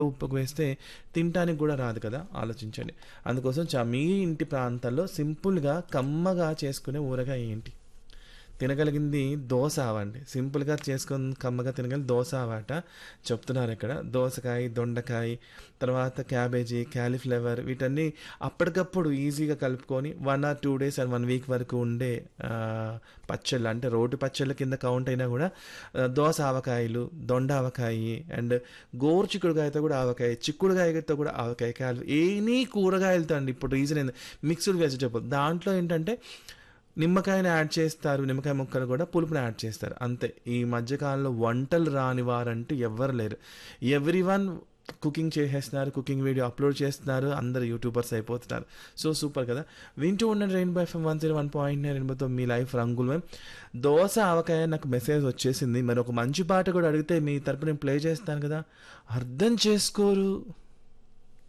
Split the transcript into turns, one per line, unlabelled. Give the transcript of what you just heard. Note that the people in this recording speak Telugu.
ఉప్పుకు వేస్తే తినటానికి కూడా రాదు కదా! ఆలోచించండి. అందుకోసం మీ ఇంటి ప్రాంతాల్లో సింపుల్‌గా, కమ్మగా చేసుకునే ఊరగాయ ఏంటి? తినగలిగింది దోస ఆవండి. సింపుల్‌గా చేసుకొని కమ్మగా తినగలిగింది దోస ఆవట చెప్తున్నారిక్కడ. దోసకాయ, దొండకాయ, తర్వాత క్యాబేజీ, కాలీఫ్లవర్ వీటన్నీ అప్పటికప్పుడు ఈజీగా కలుపుకొని 1 ఆర్ 2 డేస్ అండ్ 1 వీక్ వరకు ఉండే పచ్చళ్ళు అంటే రోటి పచ్చళ్ళ కింద కౌంట్ అయినా కూడా దోస ఆవకాయలు, దొండ ఆవకాయి అండ్ గోరుచిక్కుడుకాయతో కూడా ఆవకాయ, చిక్కుడుకాయతో కూడా ఆవకాయ, ఎనీ కూరగాయలతో అండి. ఇప్పుడు రీజన్ ఏంది మిక్స్డ్ వెజిటబుల్. దాంట్లో ఏంటంటే నిమ్మకాయని యాడ్ చేస్తారు. నిమ్మకాయ ముక్కలు కూడా పులుపుని యాడ్ చేస్తారు. అంతే. ఈ మధ్య కాలంలో వంటలు రాని వారంటూ ఎవ్వరు లేరు. ఎవ్రీవన్ కుకింగ్ చేసేస్తున్నారు. కుకింగ్ వీడియో అప్లోడ్ చేస్తున్నారు. అందరు యూట్యూబర్స్ అయిపోతున్నారు. సో సూపర్ కదా! వింటూ ఉండండి రెయిన్బో ఎఫ్ఎం 101.9 రెయిన్బోతో మీ లైఫ్ రంగులు. దోస ఆవకాయ నాకు మెసేజ్ వచ్చేసింది. మరి ఒక మంచి పాట కూడా అడిగితే మీ తరపు నేను ప్లే చేస్తాను కదా! అర్థం చేసుకోరు.